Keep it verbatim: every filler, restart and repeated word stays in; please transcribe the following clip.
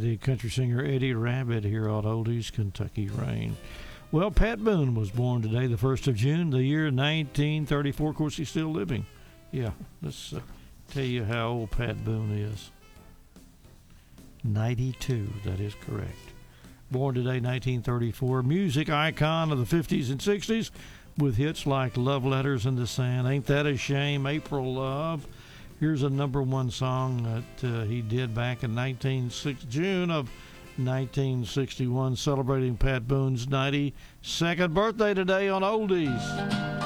the country singer Eddie Rabbitt here on Oldies Kentucky Rain. Well, Pat Boone was born today, the first of June, the year nineteen thirty-four. Of course, he's still living. Yeah, let's uh, tell you how old Pat Boone is. ninety-two, that is correct. Born today, nineteen thirty-four. Music icon of the fifties and sixties with hits like Love Letters in the Sand, Ain't That a Shame, April Love. Here's a number one song that uh, he did back in nineteen six, June of nineteen sixty-one, celebrating Pat Boone's ninety-second birthday today on Oldies.